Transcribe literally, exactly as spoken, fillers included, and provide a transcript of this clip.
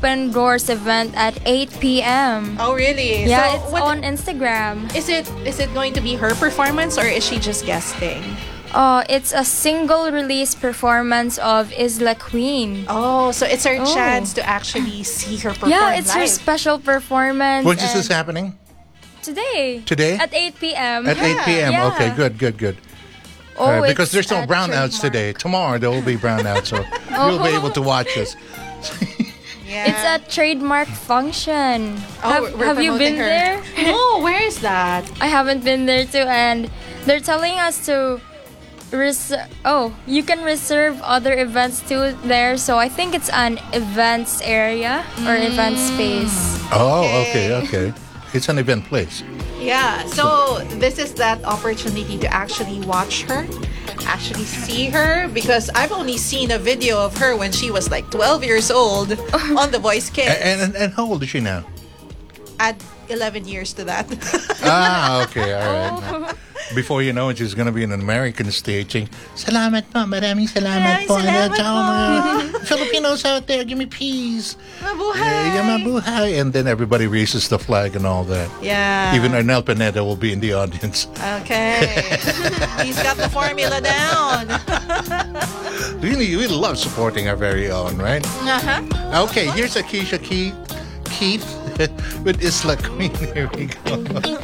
open doors event at eight p.m. Oh, really? Yeah, So it's what- on Instagram. Is it is it going to be her performance or is she just guesting? Uh, it's a single release performance of Isla Queen. Oh, so it's her Oh. chance to actually see her perform Yeah, it's her live. special performance. When is this and happening? Today. Today? At eight p.m. At eight p.m. Yeah. Okay, good, good, good. Oh, All right, because it's there's no a brownouts trademark. today. Tomorrow there will be brownouts, so you'll be able to watch this. Yeah. It's a trademark function. Oh, have we're have you promoting been her. there? No, where is that? I haven't been there too, and they're telling us to res- oh, you can reserve other events too there. So I think it's an events area or event space. Oh, okay, okay. It's an event place. Yeah, so this is that opportunity to actually watch her, actually see her, because I've only seen a video of her when she was like twelve years old on The Voice Kids. And, and and how old is she now? Add eleven years to that. Ah, okay, all right. Before you know it, she's gonna be in an American staging. Salamat po, maraming salamat Maraming po. salamat Tsaka po. mga Filipinos out there, give me peace. Mabuhay! Yeah, mabuhay. And then everybody raises the flag and all that. Yeah. Even Arnel Pineda will be in the audience. Okay. He's got the formula down. Really, we love supporting our very own, right? Uh-huh. Okay, here's Akeisha Keith, Keith with Isla Queen. Here we go.